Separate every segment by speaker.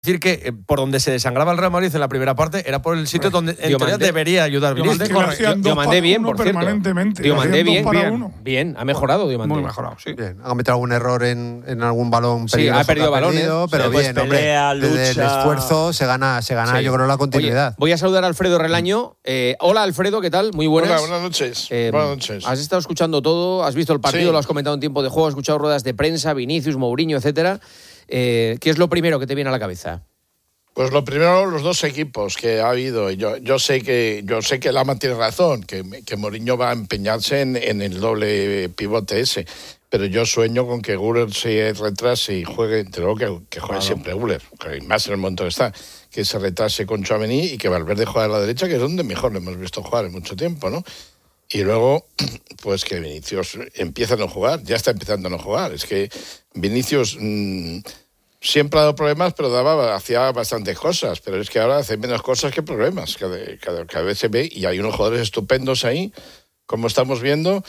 Speaker 1: decir que por donde se desangraba el Real Madrid en la primera parte era por el sitio donde en teoría debería ayudar Vinicius.
Speaker 2: Diomandé bien, por cierto. Diomandé bien, ha mejorado Diomandé.
Speaker 3: Muy mejorado, sí.
Speaker 4: Bien. Ha cometido algún error en algún balón peligroso.
Speaker 2: Sí, ha perdido balones.
Speaker 4: Pero bien,
Speaker 5: pelea,
Speaker 4: hombre, desde el esfuerzo se gana
Speaker 2: Sí.
Speaker 4: yo creo, la continuidad.
Speaker 2: Oye, voy a saludar a Alfredo Relaño. Hola, Alfredo, ¿qué tal? Muy buenas.
Speaker 6: Hola, buenas noches. Buenas noches.
Speaker 2: Has estado escuchando todo, has visto el partido,
Speaker 6: Sí.
Speaker 2: lo has comentado en tiempo de juego, has escuchado ruedas de prensa, Vinicius, Mourinho, etcétera. ¿Qué es lo primero que te viene a la cabeza?
Speaker 6: Pues lo primero, los dos equipos que ha habido. Yo sé que Lama tiene razón, que Mourinho va a empeñarse en el doble pivote ese. Pero yo sueño con que Güler se retrase y juegue, te digo que juegue siempre Güler, más en el momento que está, que se retrase con Tchouaméni y que Valverde juegue a la derecha, que es donde mejor lo hemos visto jugar en mucho tiempo, ¿no? Y luego, pues que Vinicius empieza a no jugar, ya está empezando a no jugar. Es que Vinicius siempre ha dado problemas, pero hacía bastantes cosas. Pero es que ahora hace menos cosas que problemas. Cada vez se ve, y hay unos jugadores estupendos ahí, como estamos viendo,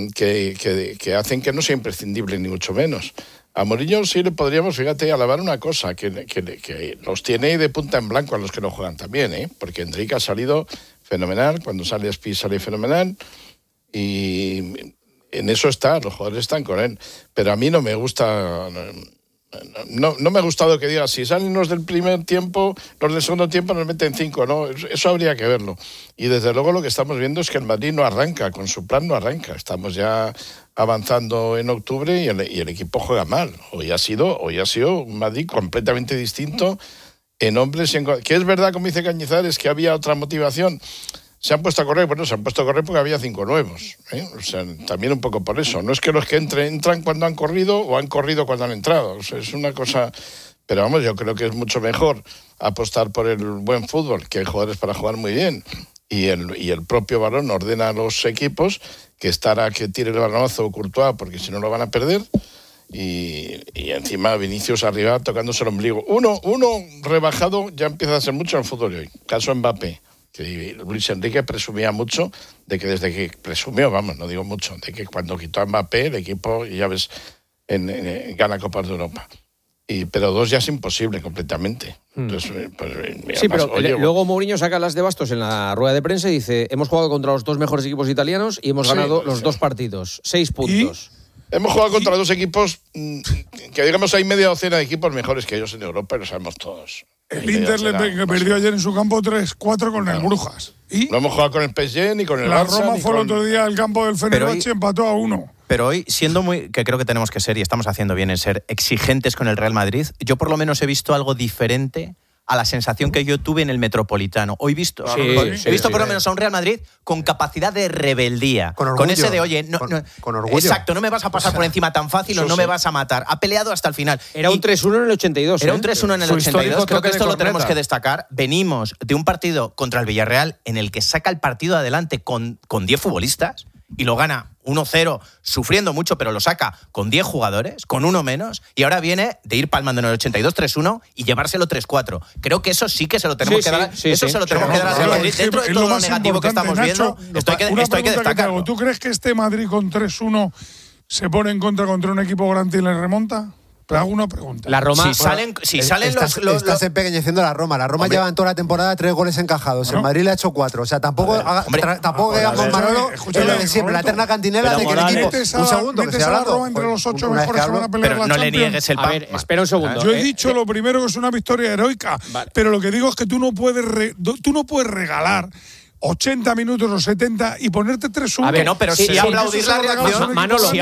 Speaker 6: que hacen que no sea imprescindible, ni mucho menos. A Mourinho sí le podríamos, fíjate, alabar una cosa, que los tiene de punta en blanco a los que no juegan también, ¿eh? Porque Enrique ha salido fenomenal, cuando sale Spi sale fenomenal, y en eso está, los jugadores están con él. Pero a mí no me gusta... No me ha gustado que diga, si salen los del primer tiempo, los del segundo tiempo nos meten 5, ¿no? Eso habría que verlo. Y desde luego lo que estamos viendo es que el Madrid no arranca, con su plan no arranca. Estamos ya avanzando en octubre y el equipo juega mal. Hoy ha sido un Madrid completamente distinto en hombres. Que es verdad, como dice Cañizares, que había otra motivación. Se han puesto a correr, se han puesto a correr porque había 5 nuevos, ¿eh? O sea, también un poco por eso. No es que los que entran cuando han corrido o han corrido cuando han entrado. O sea, es una cosa... Pero vamos, yo creo que es mucho mejor apostar por el buen fútbol, que hay jugadores para jugar muy bien, y el propio balón ordena a los equipos, que estar a que tire el balonazo Courtois, porque si no lo van a perder, y encima Vinicius arriba tocándose el ombligo. Uno rebajado ya empieza a ser mucho en el fútbol de hoy. Caso Mbappé. Que Luis Enrique presumía mucho de que desde que presumió, no digo mucho, de que cuando quitó a Mbappé el equipo, ya ves, gana Copas de Europa. Pero 2 ya es imposible completamente. Entonces,
Speaker 2: sí, pero luego Mourinho saca las de bastos en la rueda de prensa y dice, hemos jugado contra los 2 mejores equipos italianos y hemos ganado los 2 partidos, 6 puntos.
Speaker 6: Hemos jugado contra 2 equipos que, digamos, hay media docena de equipos mejores que ellos en Europa, y lo sabemos todos.
Speaker 3: El Inter le perdió ayer en su campo 3-4 con el Brujas. ¿Y?
Speaker 6: No hemos jugado con el PSG ni con el
Speaker 3: La
Speaker 6: Barça.
Speaker 3: Roma fue el otro día al campo del Fenerbahce y empató a 1.
Speaker 7: Pero hoy, que creo que tenemos que ser, y estamos haciendo bien en ser exigentes con el Real Madrid, yo por lo menos he visto algo diferente a la sensación que yo tuve en el Metropolitano. Hoy he visto por lo menos a un Real Madrid con capacidad de rebeldía.
Speaker 4: Con orgullo.
Speaker 7: Con ese de, oye,
Speaker 4: con orgullo.
Speaker 7: Exacto, no me vas a pasar por encima tan fácil o no me vas a matar. Ha peleado hasta el final.
Speaker 2: Era un 3-1 en el 82.
Speaker 7: Era un 3-1 en el 82. Creo que esto lo tenemos que destacar. Venimos de un partido contra el Villarreal en el que saca el partido adelante con 10 futbolistas y lo gana 1-0, sufriendo mucho, pero lo saca con 10 jugadores, con 1 menos, y ahora viene de ir palmando en el 82 3-1 y llevárselo 3-4. Creo que eso sí que se lo tenemos que dar. Se lo tenemos que dar al Real Madrid. Dentro de todo lo negativo que estamos viendo, esto hay que destacarlo.
Speaker 3: ¿Tú crees que este Madrid con 3-1 se pone en contra un equipo grande y le remonta? Pero hago una pregunta.
Speaker 2: La Roma,
Speaker 4: si salen estás empequeñeciendo la Roma. La Roma lleva en toda la temporada 3 goles encajados. Bueno. El Madrid le ha hecho 4. O sea, tampoco digamos, Manolo, siempre la eterna cantinela de que el equipo... Un segundo, que se
Speaker 3: la Roma entre los 8 mejores que van a pelear la Champions.
Speaker 7: No le niegues el pan.
Speaker 2: A ver, espera un segundo.
Speaker 3: Yo he dicho lo primero, que es una victoria heroica. Vale. Pero lo que digo es que tú no puedes regalar 80 minutos o 70 y ponerte 3-1.
Speaker 7: A ver, no, pero sí aplaudir la reacción.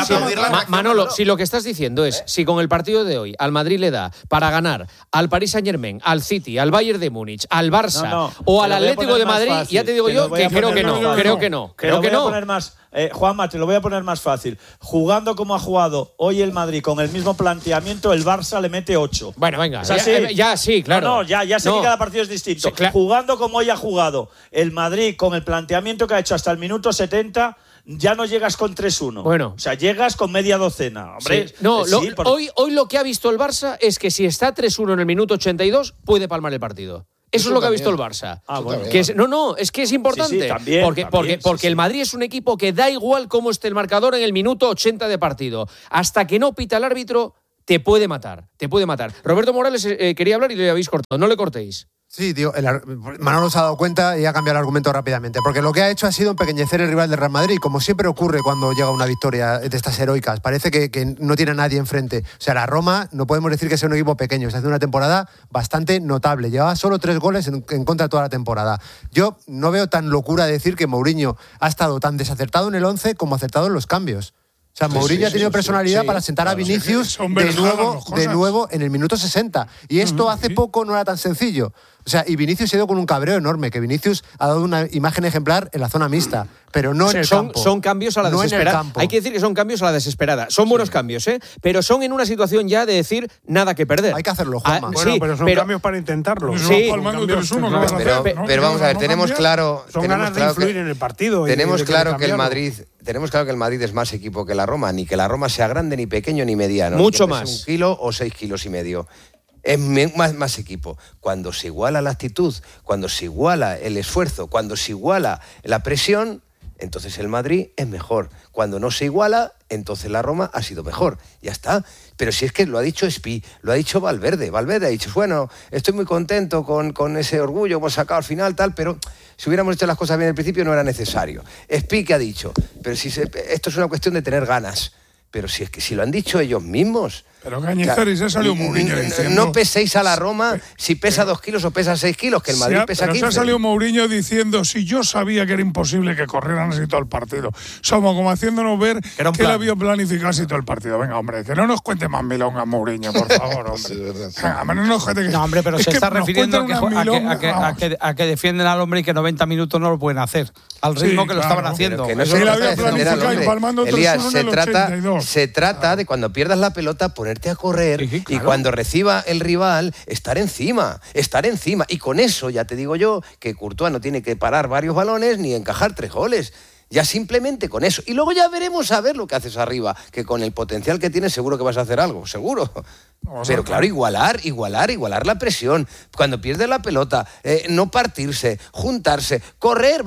Speaker 2: Manolo, si lo que estás diciendo es, si con el partido de hoy al Madrid le da para ganar al Paris Saint-Germain, al City, al Bayern de Múnich, al Barça o al Atlético de Madrid, ya te digo yo que creo que no.
Speaker 5: Juanma, te lo voy a poner más fácil. Jugando como ha jugado hoy el Madrid con el mismo planteamiento, el Barça le mete 8.
Speaker 2: Bueno, venga,
Speaker 5: sí,
Speaker 2: claro.
Speaker 5: Ya sé que cada partido es distinto. Jugando como hoy ha jugado el Madrid con el planteamiento que ha hecho hasta el minuto 70, ya no llegas con 3-1.
Speaker 2: Bueno.
Speaker 5: O sea, llegas con media docena. Hombre,
Speaker 2: hoy lo que ha visto el Barça es que si está 3-1 en el minuto 82, puede palmar el partido. Eso es lo que ha visto el Barça.
Speaker 5: Bueno.
Speaker 2: Es que es importante.
Speaker 5: Sí, también,
Speaker 2: porque el Madrid es un equipo que da igual cómo esté el marcador en el minuto 80 de partido. Hasta que no pita el árbitro, te puede matar. Roberto Morales quería hablar y le habéis cortado. No le cortéis.
Speaker 4: Sí, tío, Manolo se ha dado cuenta y ha cambiado el argumento rápidamente, porque lo que ha hecho ha sido empequeñecer el rival del Real Madrid, como siempre ocurre cuando llega una victoria de estas heroicas. Parece que no tiene a nadie enfrente. O sea, la Roma no podemos decir que sea un equipo pequeño, está haciendo una temporada bastante notable. Llevaba solo 3 goles en contra de toda la temporada. Yo no veo tan locura decir que Mourinho ha estado tan desacertado en el 11 como acertado en los cambios. O sea, Mourinho ha tenido personalidad para sentar a Vinicius de nuevo en el minuto 60. Y esto hace poco no era tan sencillo. O sea, y Vinicius se ha ido con un cabreo enorme, que Vinicius ha dado una imagen ejemplar en la zona mixta, pero no en el campo.
Speaker 2: Son cambios a la desesperada. Hay que decir que son cambios a la desesperada. Son buenos cambios, pero son en una situación ya de decir nada que perder.
Speaker 4: Hay que hacerlo, Juanma.
Speaker 3: Bueno, pero son cambios para intentarlo.
Speaker 2: Sí.
Speaker 8: Pero vamos a ver, tenemos claro...
Speaker 3: Son ganas de influir en el partido.
Speaker 8: Tenemos claro que el Madrid es más equipo que la Roma, ni que la Roma sea grande, ni pequeño, ni mediano.
Speaker 2: Mucho más.
Speaker 8: 1 kilo o 6,5 kilos. Es más equipo. Cuando se iguala la actitud, cuando se iguala el esfuerzo, cuando se iguala la presión, entonces el Madrid es mejor. Cuando no se iguala, entonces la Roma ha sido mejor. Ya está. Pero si es que lo ha dicho Spi, lo ha dicho Valverde. Valverde ha dicho, bueno, estoy muy contento con ese orgullo, hemos sacado al final, tal, pero si hubiéramos hecho las cosas bien al principio no era necesario. Spi que ha dicho, pero esto es una cuestión de tener ganas. Pero si es que si lo han dicho ellos mismos.
Speaker 3: Pero Cañizares, ya salió Mourinho diciendo.
Speaker 8: No peséis a la Roma si pesa 2 kilos o pesa 6 kilos, que el Madrid pesa 15.
Speaker 3: Pero se ha salido Mourinho diciendo, si yo sabía que era imposible que corrieran así todo el partido. Somos como haciéndonos ver que él había planificado así todo el partido. Venga, hombre, que no nos cuente más milongas, Mourinho, por favor, hombre. Sí, venga, no nos cuente que...
Speaker 9: No, hombre, pero se está refiriendo a que defienden al hombre y que 90 minutos no lo pueden hacer. Al ritmo que lo estaban haciendo.
Speaker 8: Que no se
Speaker 3: él había planificado y palmando 3-1
Speaker 8: Elías,
Speaker 3: en el 82.
Speaker 8: Se trata de cuando pierdas la pelota ponerte a correr y cuando reciba el rival estar encima. Y con eso ya te digo yo que Courtois no tiene que parar varios balones ni encajar 3 goles. Ya simplemente con eso. Y luego ya veremos a ver lo que haces arriba, que con el potencial que tienes seguro que vas a hacer algo, seguro. Pero claro, igualar la presión. Cuando pierdes la pelota, no partirse, juntarse, correr.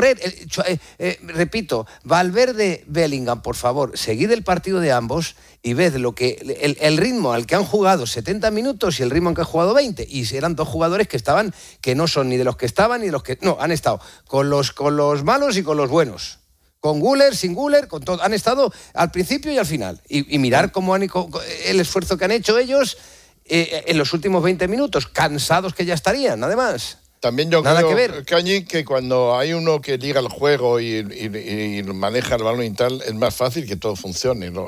Speaker 8: Repito, Valverde, Bellingham, por favor, seguid el partido de ambos y ved el ritmo al que han jugado 70 minutos y el ritmo al que han jugado 20. Y eran 2 jugadores que no son ni de los que estaban ni de los que... No, han estado con los malos y con los buenos. Con Güler, sin Güler, con todo. Han estado al principio y al final. Y mirar cómo el esfuerzo que han hecho ellos en los últimos 20 minutos, cansados que ya estarían, además.
Speaker 6: También yo creo, Cañi, que cuando hay uno que liga el juego y maneja el balón y tal, es más fácil que todo funcione, ¿no?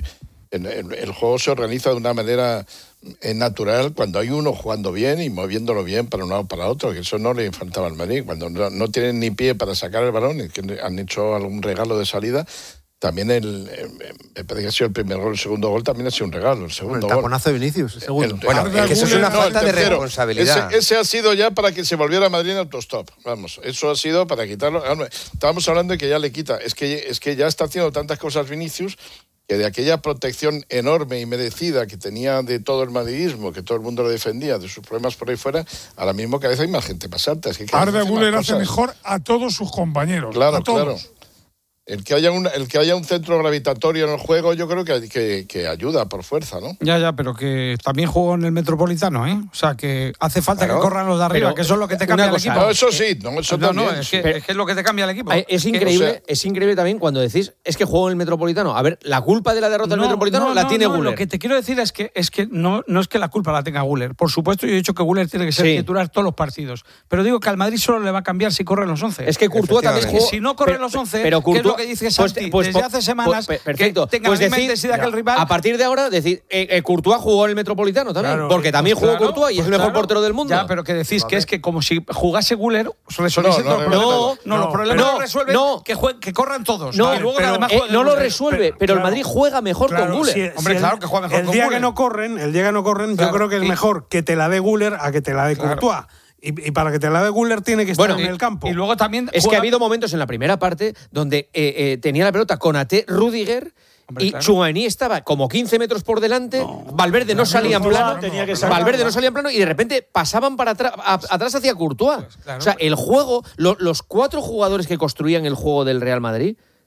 Speaker 6: El juego se organiza de una manera natural cuando hay uno jugando bien y moviéndolo bien para un lado para otro, que eso no le faltaba al Madrid. Cuando no tienen ni pie para sacar el balón y que han hecho algún regalo de salida, también me parece que ha sido el primer gol, el segundo gol también ha sido un regalo. El segundo
Speaker 4: el taponazo de Vinicius, el segundo.
Speaker 8: Que eso es una falta de responsabilidad.
Speaker 6: Ese ha sido ya para que se volviera a Madrid en autostop. Vamos, eso ha sido para quitarlo. Estábamos hablando de que ya le quita. Es que ya está haciendo tantas cosas Vinicius que de aquella protección enorme y merecida que tenía de todo el madridismo, que todo el mundo lo defendía, de sus problemas por ahí fuera, ahora mismo cada vez hay más gente pasante.
Speaker 3: Arda Güler hace mejor a todos sus compañeros.
Speaker 6: Claro,
Speaker 3: a todos.
Speaker 6: Claro. El que haya un centro gravitatorio en el juego, yo creo que ayuda por fuerza, ¿no?
Speaker 9: Ya, pero que también jugó en el Metropolitano, ¿eh? O sea, que hace falta que corran los de arriba, pero que eso es lo que te cambia el equipo.
Speaker 6: No, eso sí, eso también.
Speaker 9: Es que es lo que te cambia el equipo.
Speaker 2: Es increíble también cuando decís, es que jugó en el Metropolitano. A ver, la culpa de la derrota del Metropolitano la tiene Güler.
Speaker 9: Lo que te quiero decir es que no es que la culpa la tenga Güler. Por supuesto, yo he dicho que Güler tiene que ser titular todos los partidos. Pero digo que al Madrid solo le va a cambiar si corren los 11.
Speaker 2: Es que Courtois también jugó.
Speaker 9: Si no corren los 11, ¿qué es lo que dice Santi? Desde hace semanas
Speaker 2: perfecto.
Speaker 9: Que tenga la misma intensidad que el rival.
Speaker 2: A partir de ahora, decir, Courtois jugó en el Metropolitano también, porque también jugó Courtois y es el mejor portero del mundo.
Speaker 9: Ya, pero que decís que es que como si jugase Güler, resolviese todos los problemas. No, los problemas los resuelven que corran todos.
Speaker 2: No, lo resuelve, pero el Madrid juega mejor con Güler.
Speaker 9: Hombre, claro que juega mejor con Güler. El día que no corren, yo creo que es mejor que te la dé Güler a que te la dé Courtois. Y para que te la dé Güler tiene que estar en el campo.
Speaker 2: Y luego también es que ha habido momentos en la primera parte donde tenía la pelota Konaté, Rudiger y Tchouaméni estaba como 15 metros por delante. Valverde no salía en plano y de repente pasaban para atrás hacia Courtois. O sea, el juego, los 4 jugadores que construían el juego del Real Madrid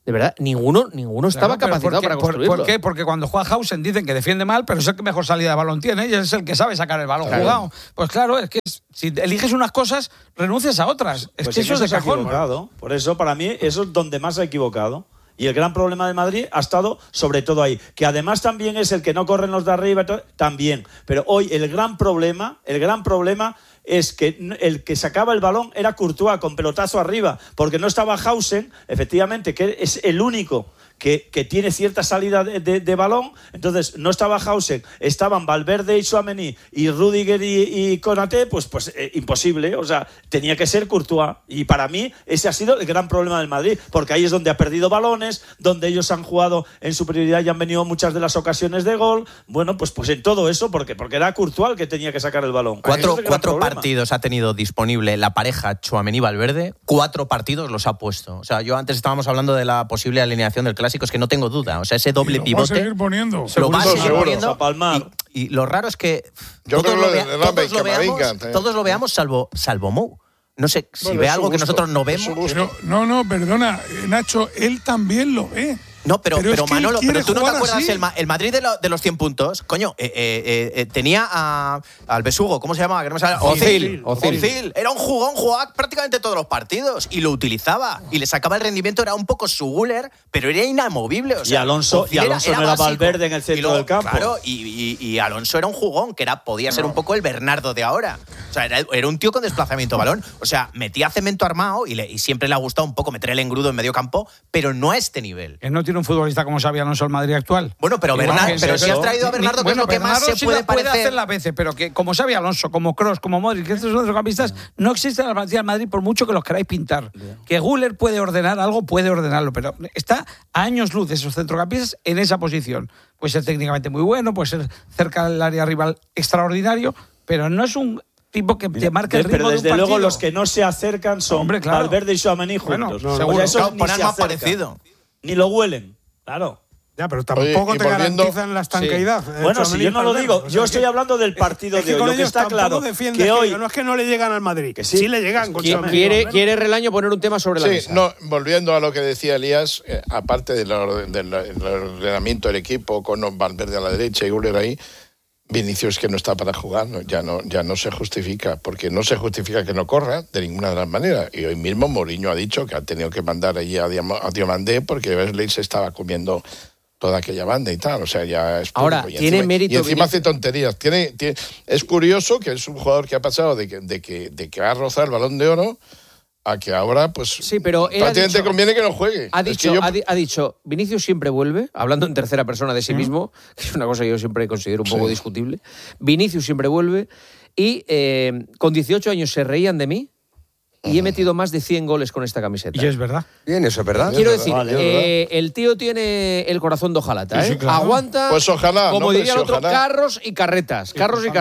Speaker 2: De verdad, ninguno estaba capacitado para construirlo.
Speaker 9: ¿Por qué? Porque cuando juega Hausen dicen que defiende mal, pero es el que mejor salida de balón tiene y es el que sabe sacar el balón jugado. Pues claro, es que si eliges unas cosas, renuncias a otras. Es que eso es de cajón.
Speaker 5: Equivocado. Por eso, para mí, eso es donde más se ha equivocado. Y el gran problema de Madrid ha estado sobre todo ahí. Que además también es el que no corren los de arriba, también. Pero hoy el gran problema es que el que sacaba el balón era Courtois con pelotazo arriba, porque no estaba Hausen, efectivamente, que es el único que tiene cierta salida de balón. Entonces no estaba Hausen, estaban Valverde y Tchouaméni y Rüdiger y Konaté, pues imposible, o sea, tenía que ser Courtois. Y para mí ese ha sido el gran problema del Madrid, porque ahí es donde ha perdido balones, donde ellos han jugado en superioridad y han venido muchas de las ocasiones de gol. Bueno, pues en todo eso, porque era Courtois el que tenía que sacar el balón.
Speaker 7: Cuatro partidos ha tenido disponible la pareja Tchouaméni-Valverde, 4 partidos los ha puesto. O sea, yo antes estábamos hablando de la posible alineación del Clásico, es que no tengo duda. O sea, ese doble pivote.
Speaker 3: Lo va a seguir poniendo.
Speaker 7: Lo va a seguir poniendo. Y lo raro es que todos lo veamos salvo Mou. No sé si ve algo que nosotros no vemos.
Speaker 3: No, perdona, Nacho, él también lo ve.
Speaker 7: No, pero Manolo, pero tú no te acuerdas el Madrid de los 100 puntos. Coño, tenía al besugo, ¿cómo se llama?
Speaker 2: Ozil.
Speaker 7: Era un jugón, jugaba prácticamente todos los partidos y lo utilizaba y le sacaba el rendimiento, era un poco su Guller, pero era inamovible. O sea,
Speaker 5: y Alonso no era Valverde en el centro del campo.
Speaker 7: Claro, y Alonso era un jugón que podía ser un poco el Bernardo de ahora. O sea, era un tío con desplazamiento de balón. O sea, metía cemento armado y siempre le ha gustado un poco meter el engrudo en medio campo, pero no a este nivel.
Speaker 9: No tiene un futbolista como Xabi Alonso el Madrid actual.
Speaker 7: Bueno, pero si has traído a Bernardo, que es lo que más se puede parecer.
Speaker 9: Puede hacer las veces, pero que como Xabi Alonso, como Kroos, como Modric, que estos centrocampistas no existen en la plantilla del Madrid por mucho que los queráis pintar. Que Güler puede ordenar algo, puede ordenarlo, pero está a años luz de esos centrocampistas en esa posición. Puede ser técnicamente muy bueno, puede ser cerca del área rival extraordinario, pero no es un tipo que te marca el ritmo de un partido.
Speaker 5: Pero desde luego los que no se acercan son Valverde y Tchouaméni juntos.
Speaker 9: Bueno, seguro.
Speaker 5: Eso
Speaker 7: ni se más parecido.
Speaker 5: Ni lo huelen. Claro.
Speaker 3: Ya, pero tampoco te garantizan la estanqueidad.
Speaker 5: Bueno, si yo no lo digo, yo estoy hablando del partido de hoy. Lo que está claro que hoy
Speaker 3: no es que no le llegan al Madrid, que sí le llegan.
Speaker 2: ¿Quiere Relaño poner un tema sobre la mesa?
Speaker 6: Sí, no, volviendo a lo que decía Elías, aparte del ordenamiento del equipo con Valverde a la derecha y Güler ahí, Vinicius que no está para jugar, ya no se justifica, porque no se justifica que no corra de ninguna de las maneras. Y hoy mismo Mourinho ha dicho que ha tenido que mandar allí a Diomandé porque Wesley se estaba comiendo toda aquella banda y tal, o sea, ya es
Speaker 2: ahora
Speaker 6: público.
Speaker 2: Tiene mérito.
Speaker 6: Y encima hace tonterías. Es curioso que es un jugador que ha pasado de que ha rozado el Balón de Oro a que ahora, pues,
Speaker 2: sí, pero
Speaker 6: prácticamente conviene que no juegue.
Speaker 2: Ha dicho, Vinicius siempre vuelve, hablando en tercera persona de sí mismo, que es una cosa que yo siempre considero un poco discutible. Vinicius siempre vuelve y con 18 años se reían de mí y he metido más de 100 goles con esta camiseta.
Speaker 9: Y es verdad.
Speaker 8: Bien, eso es verdad.
Speaker 2: Quiero decir, el tío tiene el corazón de hojalata, ¿eh? Sí, claro. Aguanta,
Speaker 6: pues ojalá,
Speaker 2: como diría el otro, carros y carretas.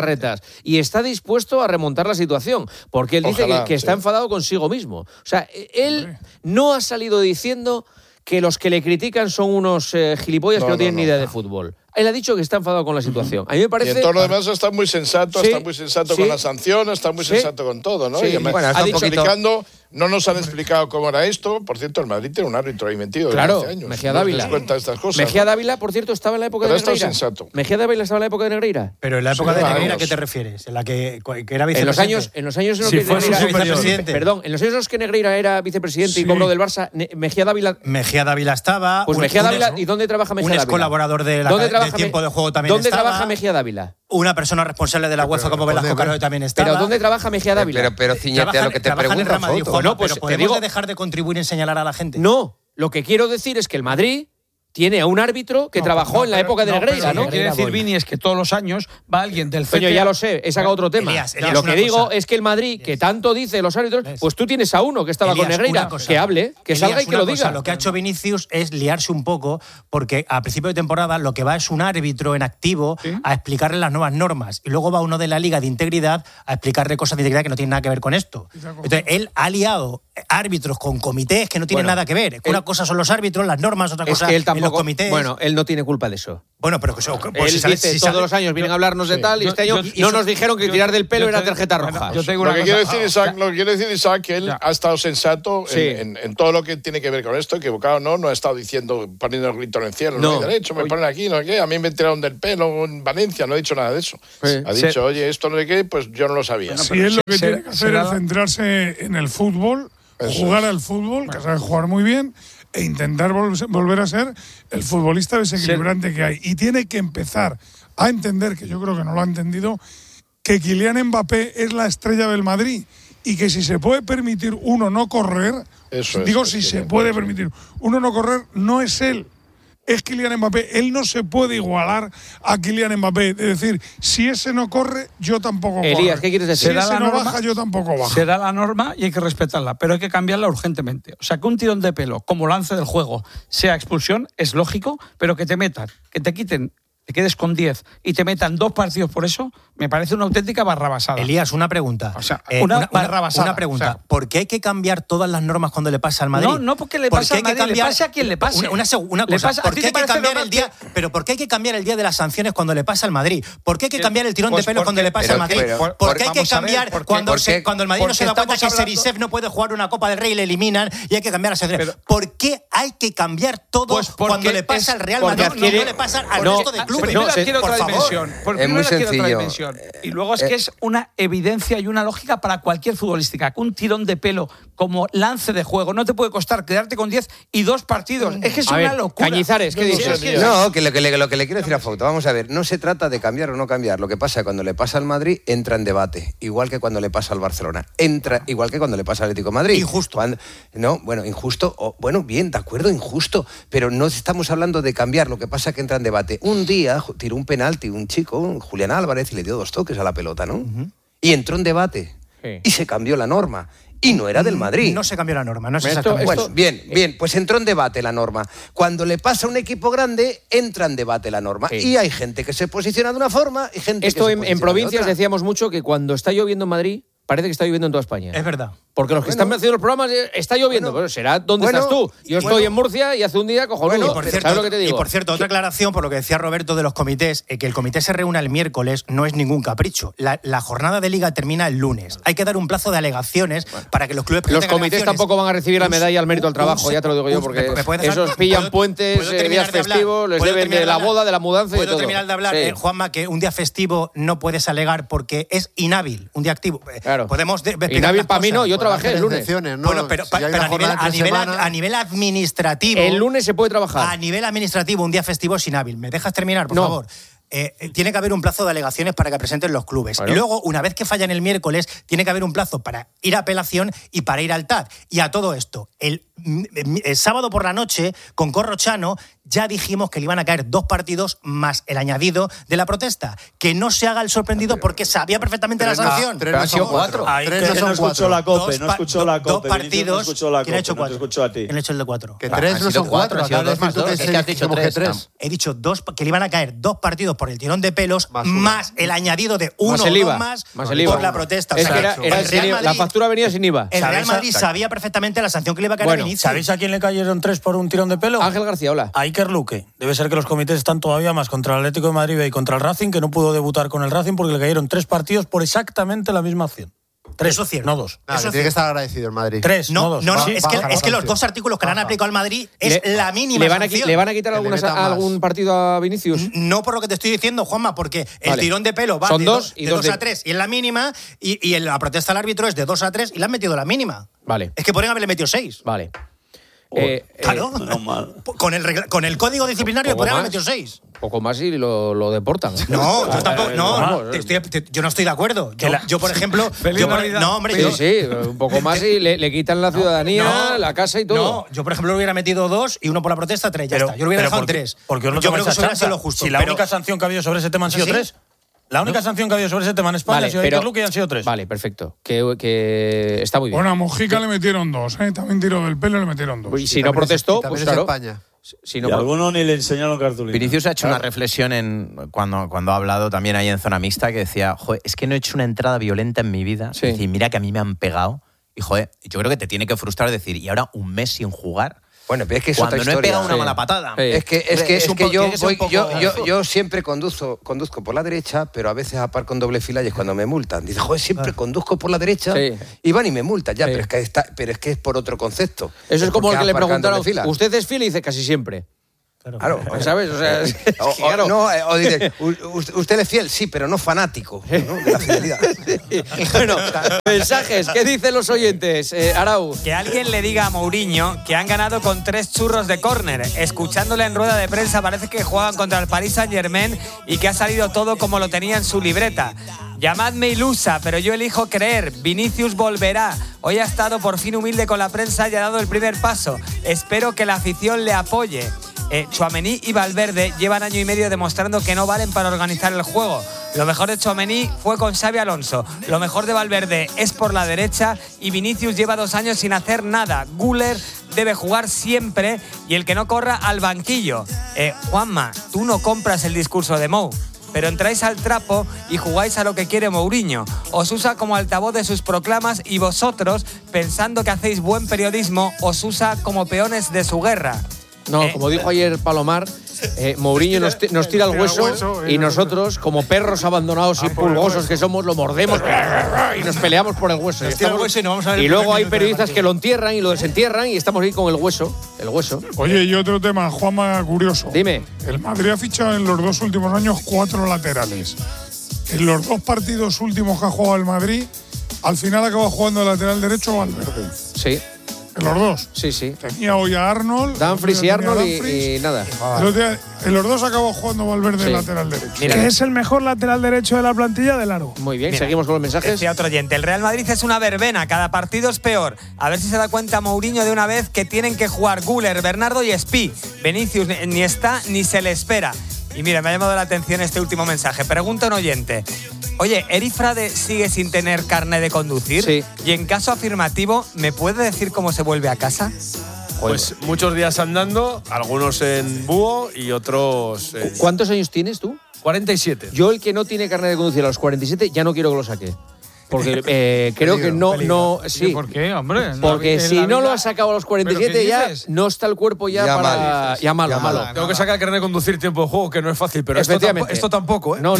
Speaker 2: Y está dispuesto a remontar la situación, porque él dice que está enfadado consigo mismo. O sea, él no ha salido diciendo que los que le critican son unos gilipollas que no tienen ni idea de fútbol. Él ha dicho que está enfadado con la situación. A mí me parece...
Speaker 6: Y en todo lo demás está muy sensato, con la sanción, está muy sensato con todo, ¿no?
Speaker 2: Sí.
Speaker 6: Y bueno, está explicando, no nos han explicado cómo era esto. Por cierto, el Madrid tiene un árbitro ahí metido desde hace años.
Speaker 2: Mejía Dávila.
Speaker 6: Estas cosas,
Speaker 2: Mejía Dávila, por cierto, estaba en la época de Negreira.
Speaker 6: Pero está sensato.
Speaker 2: Mejía Dávila estaba en la época de Negreira.
Speaker 4: Pero en la época de Negreira, ¿a qué te refieres? ¿En la que era vicepresidente?
Speaker 2: En los años en los que vicepresidente. Perdón, en los años en los que Negreira era vicepresidente y cobró del Barça, Mejía Dávila
Speaker 4: estaba.
Speaker 2: Pues Mejía Dávila, ¿y dónde trabaja Mejía Dávila?
Speaker 4: Un colaborador del tiempo de juego también.
Speaker 2: ¿Dónde trabaja Mejía Dávila?
Speaker 4: Una persona responsable de la UEFA como Velasco Caro también estaba.
Speaker 2: ¿Pero dónde trabaja Mejía Dávila?
Speaker 8: Pero ciñete a lo que te pregunto.
Speaker 4: No, pues te digo, dejar de contribuir en señalar a la gente.
Speaker 2: No, lo que quiero decir es que el Madrid tiene a un árbitro que trabajó en la época de Negreira, ¿no?
Speaker 9: Lo que quiere decir Vini es que todos los años va alguien del CTA.
Speaker 2: Coño, ya lo sé, he sacado otro tema.
Speaker 4: Elías,
Speaker 2: lo que digo es que el Madrid, que tanto dice los árbitros, pues tú tienes a uno que estaba con Negreira, que hable, que salga y que lo diga.
Speaker 4: Lo que ha hecho Vinicius es liarse un poco, porque a principio de temporada lo que va es un árbitro en activo a explicarle las nuevas normas, y luego va uno de la Liga de Integridad a explicarle cosas de integridad que no tienen nada que ver con esto. Entonces, él ha liado árbitros con comités que no tienen nada que ver. Una cosa son los árbitros, las normas, otra cosa
Speaker 2: es que él tampoco los comités. Bueno, él no tiene culpa de eso.
Speaker 10: Bueno, pero que
Speaker 2: él dice, todos los años vienen a hablarnos de tal y este año no nos dijeron que tirar del pelo era tarjeta roja.
Speaker 6: Lo que quiere decir Isaac, que él ha estado sensato en todo lo que tiene que ver con esto, equivocado no ha estado diciendo, poniendo el grito en el cielo, no hay derecho, me ponen aquí, no sé qué, a mí me tiraron del pelo en Valencia, no ha dicho nada de eso. Ha dicho, oye, esto no sé qué, pues yo no lo sabía.
Speaker 3: Si él lo que tiene que hacer es centrarse en el fútbol, jugar al fútbol, que sabe jugar muy bien, e intentar volver a ser el futbolista desequilibrante que hay. Y tiene que empezar a entender, que yo creo que no lo ha entendido, que Kylian Mbappé es la estrella del Madrid y que si se puede permitir uno no correr, si se puede permitir uno no correr, no es él. Es Kylian Mbappé. Él no se puede igualar a Kylian Mbappé. Es decir, si ese no corre, yo tampoco corro.
Speaker 2: Elías, ¿qué quieres decir?
Speaker 3: Si ese no baja, yo tampoco bajo.
Speaker 9: Será la norma y hay que respetarla, pero hay que cambiarla urgentemente. O sea, que un tirón de pelo como lance del juego sea expulsión es lógico, pero que te metan, que te quiten, te quedes con 10 y te metan 2 partidos por eso, me parece una auténtica barrabasada.
Speaker 10: Elías, una pregunta.
Speaker 9: O sea, una barrabasada.
Speaker 10: Una pregunta. O sea, ¿por qué hay que cambiar todas las normas cuando le pasa al Madrid?
Speaker 9: No porque le pase al Madrid, le pase a quien le pase.
Speaker 10: Una cosa, ¿por qué hay que cambiar el día? Pero ¿por qué hay que cambiar el día de las sanciones cuando le pasa al Madrid? ¿Por qué hay que cambiar el tirón de pelo cuando le pasa al Madrid? ¿Por qué hay que cambiar cuando el Madrid no se da cuenta que Serisev no puede jugar una Copa del Rey y le eliminan y hay que cambiar las sanciones? ¿Por qué hay que cambiar todo cuando le pasa al Real Madrid y no le pasa al resto de clubes?
Speaker 9: Es muy sencillo. Y luego es que es una evidencia y una lógica para cualquier futbolística. Que un tirón de pelo como lance de juego no te puede costar quedarte con 10 y 2 partidos. Es que es una locura.
Speaker 2: Cañizares, ¿qué dices?
Speaker 8: No, que lo que le quiero decir a Fauto, vamos a ver, no se trata de cambiar o no cambiar. Lo que pasa es que cuando le pasa al Madrid entra en debate, igual que cuando le pasa al Barcelona. Entra igual que cuando le pasa al Atlético de Madrid.
Speaker 10: Injusto.
Speaker 8: Injusto. Bien, de acuerdo, injusto. Pero no estamos hablando de cambiar. Lo que pasa es que entra en debate. Un día tiró un penalti un chico, Julián Álvarez, y le dio 2 toques a la pelota, ¿no? Y entró en debate. Y se cambió la norma. Y no era del Madrid.
Speaker 10: No se cambió la norma, no es exactamente.
Speaker 8: Bueno, bien, pues entró en debate la norma. Cuando le pasa a un equipo grande, entra en debate la norma. Sí. Y hay gente que se posiciona de una forma y gente que se posiciona
Speaker 2: en provincias
Speaker 8: de otra.
Speaker 2: Decíamos mucho que cuando está lloviendo en Madrid, parece que está lloviendo en toda España.
Speaker 10: Es verdad.
Speaker 2: Porque los que están haciendo los programas, está lloviendo. Pero será donde estás tú. Yo estoy en Murcia y hace un día cojonudo. ¿Sabes lo que te digo?
Speaker 10: Y por cierto, otra aclaración por lo que decía Roberto de los comités, que el comité se reúna el miércoles no es ningún capricho. La jornada de liga termina el lunes. Hay que dar un plazo de alegaciones para que los clubes presenten
Speaker 2: Los comités tampoco van a recibir la medalla al mérito al trabajo, ya te lo digo yo, porque esos pillan puentes, días festivos, les deben de la boda, de la mudanza y de todo.
Speaker 10: ¿Puedo terminar de hablar, Juanma, que un día festivo no puedes alegar porque es inhábil, un día activo?
Speaker 2: Claro.
Speaker 10: Podemos
Speaker 2: inhábil para mí no, yo trabajé el lunes.
Speaker 10: ¿no? Bueno, pero a nivel administrativo...
Speaker 2: El lunes se puede trabajar.
Speaker 10: A nivel administrativo, un día festivo es inhábil. ¿Me dejas terminar, por favor? Tiene que haber un plazo de alegaciones para que presenten los clubes. Bueno. Y luego, una vez que fallan el miércoles, tiene que haber un plazo para ir a apelación y para ir al TAD. Y a todo esto, el sábado por la noche, con Corrochano, ya dijimos que le iban a caer 2 partidos más el añadido de la protesta. Que no se haga el sorprendido porque sabía perfectamente la sanción.
Speaker 5: Pero han sido 4. No escuchó la COPE, no escuchó la COPE.
Speaker 10: 2 partidos.
Speaker 5: ¿Quién
Speaker 10: ha hecho 4?
Speaker 5: No escuchó a ti.
Speaker 10: ¿Quién ha hecho el de 4?
Speaker 4: Que 3 no son 4.
Speaker 7: Han sido 2 más 2. Es que has dicho 3.
Speaker 10: He dicho 2, que le iban a caer 2 partidos por el tirón de pelos, más el añadido de 1 o 2 más por la protesta.
Speaker 2: Es que la factura venía sin IVA.
Speaker 10: El Real Madrid sabía perfectamente la sanción que le iba a caer al inicio.
Speaker 9: ¿Sabéis a quién le cayeron 3 por un tirón de pelo?
Speaker 2: Ángel García, hola.
Speaker 9: A Iker Luque. Debe ser que los comités están todavía más contra el Atlético de Madrid y contra el Racing, que no pudo debutar con el Racing porque le cayeron 3 partidos por exactamente la misma acción. 3,
Speaker 10: eso es cierto.
Speaker 9: No 2.
Speaker 4: Eso tiene que estar agradecido el Madrid.
Speaker 9: 3, no 2.
Speaker 10: No, es que los 2 artículos que le han aplicado al Madrid es la mínima sanción.
Speaker 2: ¿Le van a quitar algún partido a Vinicius?
Speaker 10: No por lo que te estoy diciendo, Juanma, porque el tirón de pelo va de 2 a 3 y es la mínima, y la protesta al árbitro es de 2 a 3 y le han metido la mínima.
Speaker 2: Vale.
Speaker 10: Es que podrían haberle metido 6.
Speaker 2: Vale.
Speaker 10: Claro, con el código disciplinario podrían haber metido 6.
Speaker 2: Poco más y lo deportan.
Speaker 10: No, yo tampoco. Yo no estoy de acuerdo. Yo por ejemplo.
Speaker 2: Sí, un poco más y le quitan la ciudadanía, la casa y todo.
Speaker 10: No, yo por ejemplo le hubiera metido 2 y 1 por la protesta, 3. Ya está. Yo lo hubiera dejado 3.
Speaker 9: Porque yo creo que eso hubiera sido lo justo. Si la única sanción que ha habido sobre ese tema han sido 3. La única sanción que ha habido sobre ese tema en España ha sido Iker Luque y han sido 3.
Speaker 2: Vale, perfecto. Que está muy bien.
Speaker 3: Bueno, a Mojica le metieron 2, También tiró del pelo y le metieron 2.
Speaker 2: Y si no protestó, pues claro.
Speaker 5: Si no, y algunos ni le enseñaron cartulina.
Speaker 7: Vinicius ha hecho una reflexión cuando ha hablado también ahí en zona mixta, que decía, joder, es que no he hecho una entrada violenta en mi vida. Sí. Es decir, mira que a mí me han pegado. Y joder, yo creo que te tiene que frustrar decir, y ahora un mes sin jugar.
Speaker 8: Bueno, pero es que es
Speaker 7: cuando
Speaker 8: otra
Speaker 7: no
Speaker 8: historia.
Speaker 7: he pegado una mala patada.
Speaker 8: Es que yo siempre conduzco por la derecha, pero a veces aparco en doble fila y es cuando me multan. Dice, joder, siempre conduzco por la derecha y van y me multan. Ya, pero es que es por otro concepto.
Speaker 2: Eso es como el que le preguntaron, ¿usted es fiel? Y dice, casi siempre.
Speaker 8: Claro,
Speaker 2: ¿sabes? O sea, claro.
Speaker 8: o dice, ¿usted es fiel? Sí, pero no fanático, ¿no? De la fidelidad.
Speaker 2: Bueno, mensajes, ¿qué dicen los oyentes? Arau.
Speaker 11: Que alguien le diga a Mourinho que han ganado con 3 churros de córner. Escuchándole en rueda de prensa parece que juegan contra el Paris Saint-Germain y que ha salido todo como lo tenía en su libreta. Llamadme ilusa, pero yo elijo creer. Vinicius volverá. Hoy ha estado por fin humilde con la prensa y ha dado el primer paso. Espero que la afición le apoye. Tchouaméni y Valverde llevan año y medio demostrando que no valen para organizar el juego. Lo mejor de Tchouaméni fue con Xabi Alonso. Lo mejor de Valverde es por la derecha y Vinicius lleva 2 años sin hacer nada. Güler debe jugar siempre y el que no corra al banquillo. Juanma, tú no compras el discurso de Mou, pero entráis al trapo y jugáis a lo que quiere Mourinho. Os usa como altavoz de sus proclamas y vosotros, pensando que hacéis buen periodismo, os usa como peones de su guerra.
Speaker 2: No, como dijo ayer Palomar, Mourinho nos tira el hueso y nosotros, como perros abandonados y pulgosos que somos, lo mordemos y nos peleamos por el hueso. Y luego hay periodistas que lo entierran y lo desentierran y estamos ahí con el hueso.
Speaker 3: Oye, y otro tema, Juanma, curioso.
Speaker 2: Dime.
Speaker 3: El Madrid ha fichado en los 2 últimos años 4 laterales. En los 2 partidos últimos que ha jugado el Madrid, al final acaba jugando de lateral derecho Valverde.
Speaker 2: Sí.
Speaker 3: En los 2.
Speaker 2: Sí.
Speaker 3: Tenía hoy a Arnold.
Speaker 2: Dumfries y Arnold y nada.
Speaker 3: En los 2 acabó jugando Valverde lateral derecho.
Speaker 12: Que es el mejor lateral derecho de la plantilla de Largo.
Speaker 2: Muy bien, seguimos con los mensajes.
Speaker 11: Decía otro oyente, el Real Madrid es una verbena, cada partido es peor. A ver si se da cuenta Mourinho de una vez que tienen que jugar Güler, Bernardo y Spi. Vinicius ni está ni se le espera. Y mira, me ha llamado la atención este último mensaje. Pregunta un oyente. Oye, ¿Eric Frade sigue sin tener carnet de conducir?
Speaker 2: Sí.
Speaker 11: Y en caso afirmativo, ¿me puede decir cómo se vuelve a casa?
Speaker 1: Pues muchos días andando, algunos en búho y otros…
Speaker 2: ¿Cuántos años tienes tú?
Speaker 1: 47.
Speaker 2: Yo, el que no tiene carnet de conducir a los 47, ya no quiero que lo saque. Porque creo que no sí.
Speaker 9: ¿Por qué, hombre?
Speaker 2: Porque si no lo has sacado a los 47 ya no está el cuerpo ya para… Ya malo.
Speaker 1: Tengo que sacar el carnet de conducir tiempo de juego, que no es fácil, pero esto tampoco, ¿eh?
Speaker 2: No.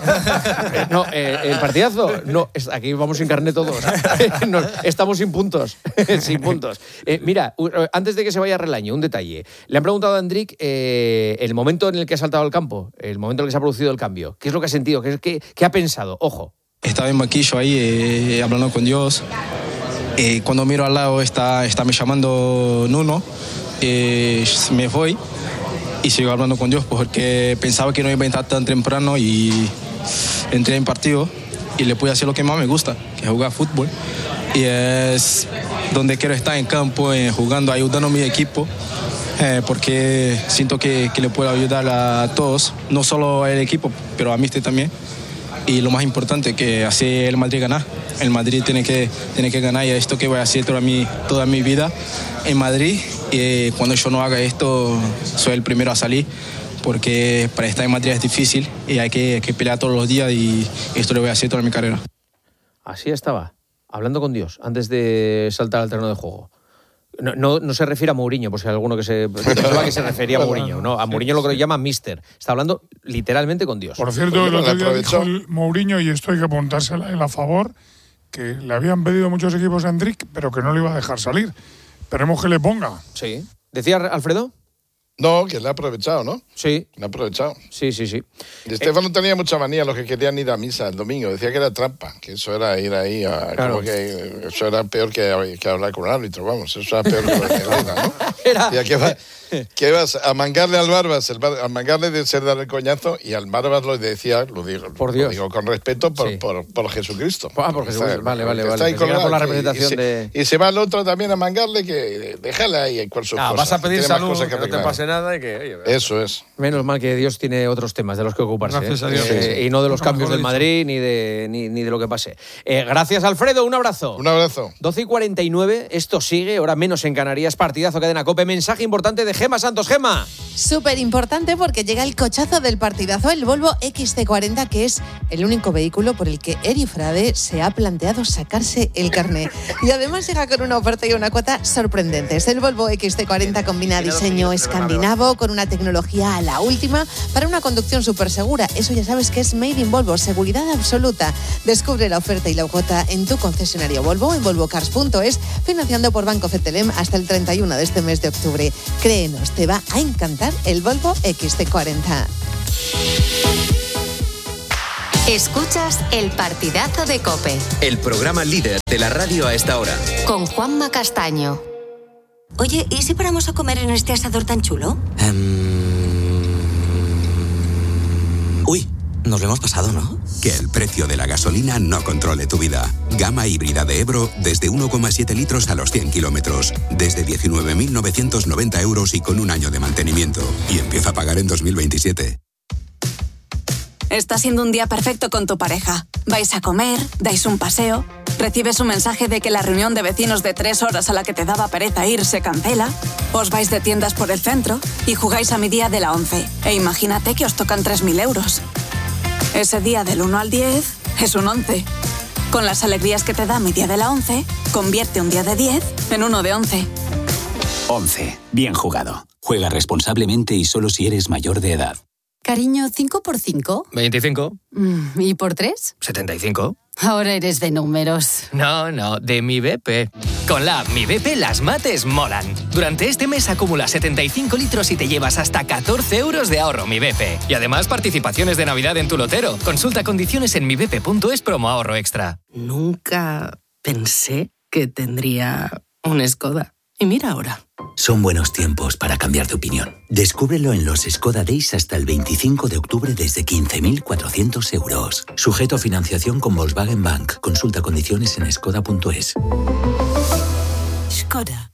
Speaker 2: El partidazo, no. Aquí vamos sin carnet todos. Estamos sin puntos. Sin puntos. Mira, antes de que se vaya Relaño, un detalle. Le han preguntado a Endrick el momento en el que ha saltado al campo, el momento en el que se ha producido el cambio. ¿Qué es lo que ha sentido? ¿Qué ha pensado? Ojo.
Speaker 13: Estaba en banquillo ahí hablando con Dios. Cuando miro al lado está me llamando Nuno. Me voy y sigo hablando con Dios porque pensaba que no iba a entrar tan temprano y entré en partido y le pude hacer lo que más me gusta, que es jugar fútbol. Y es donde quiero estar en campo, jugando, ayudando a mi equipo. Porque siento que le puedo ayudar a todos, no solo al equipo, pero a mí también. Y lo más importante, que hace el Madrid ganar. El Madrid tiene que ganar y esto que voy a hacer toda mi vida en Madrid. Y cuando yo no haga esto, soy el primero a salir, porque para estar en Madrid es difícil y hay que pelear todos los días y esto lo voy a hacer toda mi carrera.
Speaker 2: Así estaba, hablando con Dios, antes de saltar al terreno de juego. No se refiere a Mourinho, por si hay alguno que se refería a Mourinho. No, a Mourinho lo que llama Mister. Está hablando literalmente con Dios.
Speaker 3: Por cierto, el otro día dijo el Mourinho, y esto hay que apuntársela a favor, que le habían pedido muchos equipos a Endrick, pero que no le iba a dejar salir. Esperemos que le ponga.
Speaker 2: Sí. ¿Decía Alfredo?
Speaker 6: No, que le ha aprovechado, ¿no?
Speaker 2: Sí.
Speaker 6: Le ha aprovechado.
Speaker 2: Sí.
Speaker 6: Y Estefano tenía mucha manía los que querían ir a misa el domingo. Decía que era trampa, que eso era ir ahí
Speaker 2: claro.
Speaker 6: Como que eso era peor que hablar con un árbitro, vamos. Eso era peor que lo que ¿no?
Speaker 2: Era…
Speaker 6: Que ibas a mangarle al Barbas, a mangarle de ser dar el coñazo, y al Barbas lo decía, lo digo con respeto por Jesucristo.
Speaker 2: Por Jesucristo, vale. Está ahí
Speaker 6: por
Speaker 2: la representación
Speaker 6: y se va el otro también a mangarle, que déjala ahí con sus cosas.
Speaker 1: Vas a pedir salud, que no te
Speaker 6: pase
Speaker 1: pase nada y que… Oye,
Speaker 6: eso es.
Speaker 2: Menos mal que Dios tiene otros temas de los que ocuparse.
Speaker 9: Gracias a Dios.
Speaker 2: Y no de los cambios del Madrid ni de lo que pase. Gracias, Alfredo, un abrazo.
Speaker 6: Un abrazo.
Speaker 2: 12:49, esto sigue, ahora menos en Canarias, partidazo, Cadena COPE. Mensaje importante de Gemma Santos. Gemma.
Speaker 14: Súper importante porque llega el cochazo del partidazo, el Volvo XC40, que es el único vehículo por el que Eri Frade se ha planteado sacarse el carné. Y además llega con una oferta y una cuota sorprendentes. El Volvo XC40 combina diseño escandinavo con una tecnología a la última para una conducción súper segura. Eso ya sabes que es Made in Volvo, seguridad absoluta. Descubre la oferta y la cuota en tu concesionario Volvo, en volvocars.es, financiando por Banco Cetelem hasta el 31 de este mes de octubre. Créenos, te va a encantar el Volvo XC40.
Speaker 15: Escuchas El Partidazo de COPE,
Speaker 16: el programa líder de la radio a esta hora,
Speaker 15: con Juanma Castaño. Oye, ¿y si paramos a comer en este asador tan chulo?
Speaker 17: Uy, nos lo hemos pasado, ¿no?
Speaker 18: Que el precio de la gasolina no controle tu vida. Gama híbrida de Ebro desde 1,7 litros a los 100 kilómetros. Desde 19.990 euros y con un año de mantenimiento. Y empieza a pagar en 2027.
Speaker 19: Está siendo un día perfecto con tu pareja. Vais a comer, dais un paseo, recibes un mensaje de que la reunión de vecinos de 3 horas a la que te daba pereza ir se cancela, os vais de tiendas por el centro y jugáis a mi día de la 11. E imagínate que os tocan 3.000 euros. Ese día del 1 al 10 es un 11. Con las alegrías que te da mi día de la 11, convierte un día de 10 en uno de 11.
Speaker 20: 11. Bien jugado. Juega responsablemente y solo si eres mayor de edad.
Speaker 21: Cariño, ¿5 por 5?
Speaker 2: 25.
Speaker 21: ¿Y por 3?
Speaker 2: 75.
Speaker 21: Ahora eres de números.
Speaker 2: No, de Mi BP. Con la app Mi BP las mates molan. Durante este mes acumula 75 litros y te llevas hasta 14 euros de ahorro Mi BP. Y además participaciones de Navidad en tu lotero. Consulta condiciones en mibp.es promo ahorro extra.
Speaker 21: Nunca pensé que tendría un Skoda. Y mira ahora.
Speaker 20: Son buenos tiempos para cambiar de opinión. Descúbrelo en los Skoda Days hasta el 25 de octubre desde 15.400 euros. Sujeto a financiación con Volkswagen Bank. Consulta condiciones en skoda.es.
Speaker 21: Skoda.